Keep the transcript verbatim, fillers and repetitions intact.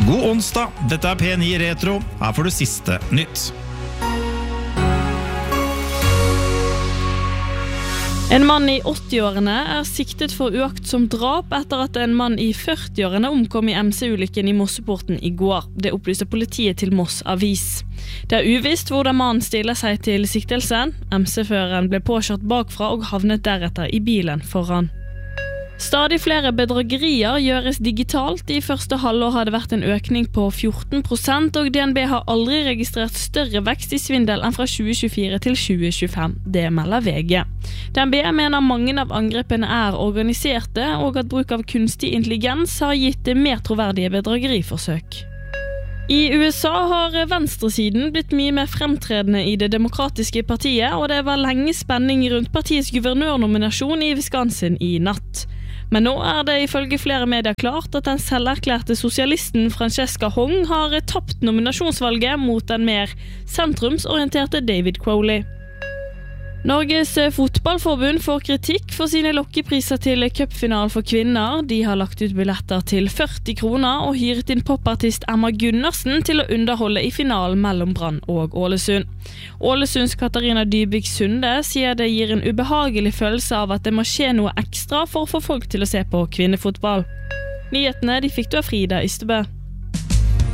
God onsdag, dette er P ni Retro. Her får du siste nytt. En mann i åtti-årene er siktet for uaktsomt drap etter at en mann i førti-årene omkom i M C-ulykken i Mosseporten i går. Det opplyser politiet til Moss Avis. Det er uvisst hvordan mannen stiller seg til siktelsen. M C-føreren ble påkjørt bakfra og havnet deretter i bilen foran. Stadig flere bedragerier gjøres digitalt. I første halvår har det vært en økning på fjorten prosent, og D N B har aldri registrert større vekst i svindel enn fra tjue tjuefire til tjue tjuefem. Det melder V G. D N B mener mange av angrepene er organiserte, og at bruk av kunstig intelligens har gitt mer troverdige bedrageriforsøk. I U S A har venstresiden blitt mye mer fremtredende i det demokratiske partiet, og det var lenge spenning rundt partiets guvernørnominasjon i Wisconsin i natt. Men nå er det ifølge flere medier klart at den selverklærte sosialisten Francesca Hong har tapt nominasjonsvalget mot den mer sentrumsorienterte David Crowley. Norges fotballforbund får kritikk for sine lokkepriser til cupfinalen for kvinner. De har lagt ut billetter til førti kroner og hyret inn popartist Emma Gunnarsen til å underholde i finalen mellom Brann og Ålesund. Ålesunds Katarina Dybvik Sunde sier det gir en ubehagelig følelse av at det må skje noe ekstra for å få folk til å se på kvinnefotball. Nyhetene de fikk du av Frida Ystebø.